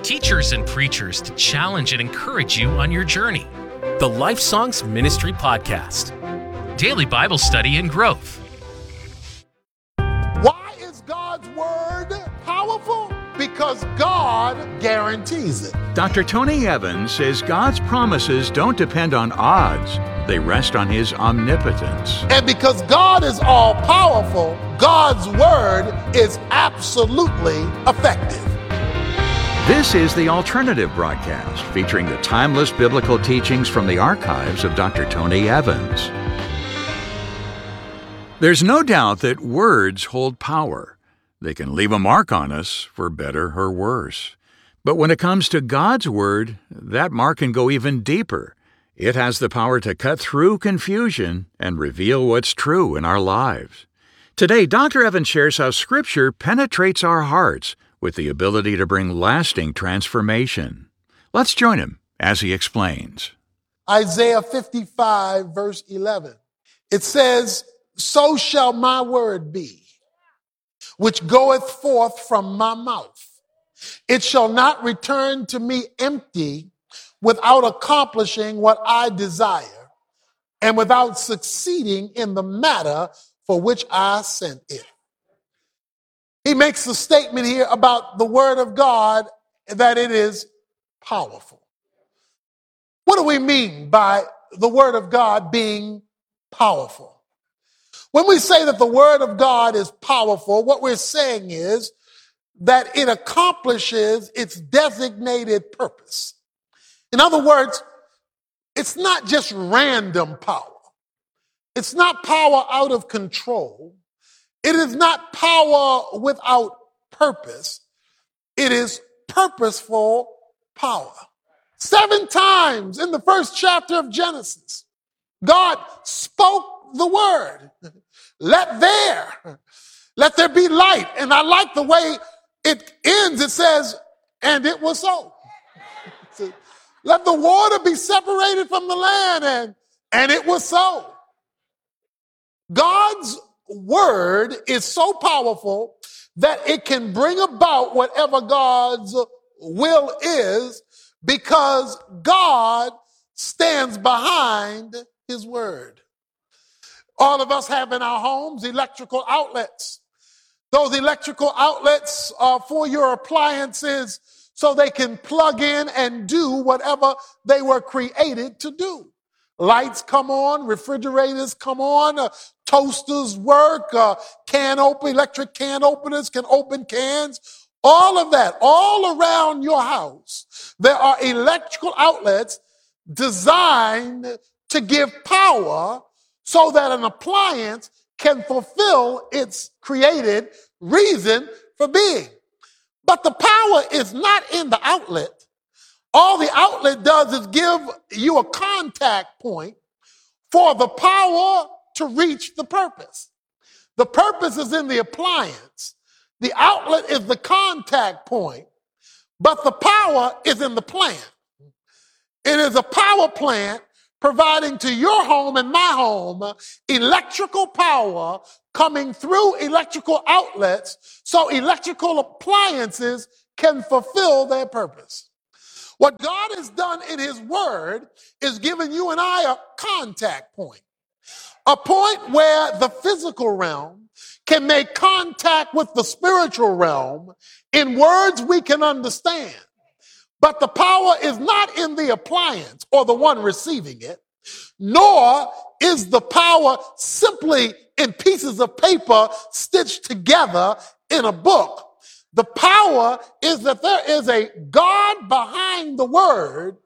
teachers and preachers to challenge and encourage you on your journey. The Life Songs Ministry Podcast. Daily Bible study and growth. Why is God's word powerful? Because God guarantees it. Dr. Tony Evans says God's promises don't depend on odds. They rest on His omnipotence. And because God is all powerful, God's word is absolutely effective. This is the Alternative Broadcast, featuring the timeless biblical teachings from the archives of Dr. Tony Evans. There's no doubt that words hold power. They can leave a mark on us, for better or worse. But when it comes to God's word, that mark can go even deeper. It has the power to cut through confusion and reveal what's true in our lives. Today, Dr. Evans shares how Scripture penetrates our hearts with the ability to bring lasting transformation. Let's join him as he explains. Isaiah 55, verse 11. It says, "So shall my word be, which goeth forth from my mouth. It shall not return to me empty, without accomplishing what I desire, and without succeeding in the matter for which I sent it." He makes a statement here about the word of God, that it is powerful. What do we mean by the word of God being powerful? When we say that the word of God is powerful, what we're saying is that it accomplishes its designated purpose. In other words, it's not just random power. It's not power out of control. It is not power without purpose. It is purposeful power. 7 times in the first chapter of Genesis, God spoke the word. Let there be light. And I like the way it ends. It says, and it was so. Let the water be separated from the land, and it was so. God's word is so powerful that it can bring about whatever God's will is, because God stands behind his word. All of us have in our homes electrical outlets. Those electrical outlets are for your appliances so they can plug in and do whatever they were created to do. Lights come on, refrigerators come on, toasters work, electric can openers can open cans. All of that, all around your house, there are electrical outlets designed to give power so that an appliance can fulfill its created reason for being. But the power is not in the outlet. All the outlet does is give you a contact point for the power to reach the purpose. The purpose is in the appliance. The outlet is the contact point, but the power is in the plant. It is a power plant providing to your home and my home electrical power coming through electrical outlets so electrical appliances can fulfill their purpose. What God has done in his word is given you and I a contact point, a point where the physical realm can make contact with the spiritual realm in words we can understand. But the power is not in the appliance or the one receiving it, nor is the power simply in pieces of paper stitched together in a book. The power is that there is a God behind the word